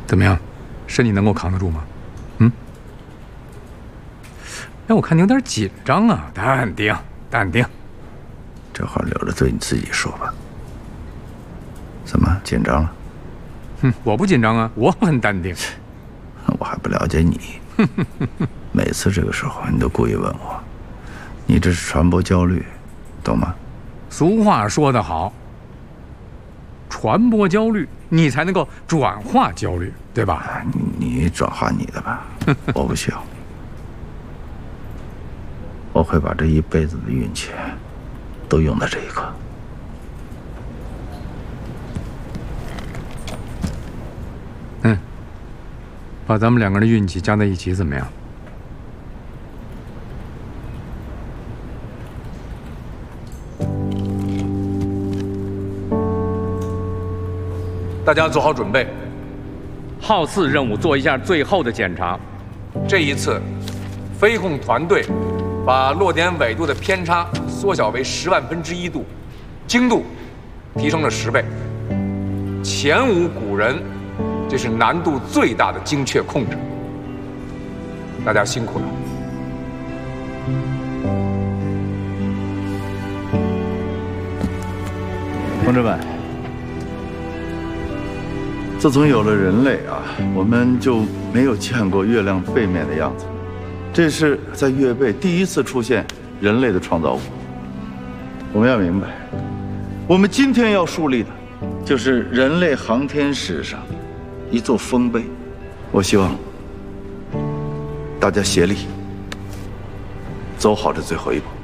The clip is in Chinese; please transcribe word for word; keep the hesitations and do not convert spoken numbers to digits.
怎么样，身体能够扛得住吗？嗯？哎，我看你有点紧张啊，淡定，淡定。 这话留着对你自己说吧。怎么紧张了？ 哼，我不紧张啊，我很淡定。 我还不了解你。每次这个时候，你都故意问我，你这是传播焦虑，懂吗？ 俗话说得好，传播焦虑，你才能够转化焦虑，对吧？ 你转化你的吧，我不需要。我会把这一辈子的运气都用在这一刻。 嗯，把咱们两个人的运气加在一起怎么样？大家做好准备，号次任务做一下最后的检查。这一次，飞控团队把落点纬度的偏差缩小为十万分之一度，精度提升了十倍，前无古人，这是难度最大的精确控制。大家辛苦了。 同志们。自从有了人类啊，我们就没有见过月亮背面的样子。这是在月背第一次出现人类的创造物。我们要明白，我们今天要树立的，就是人类航天史上一座丰碑。我希望大家协力走好这最后一步。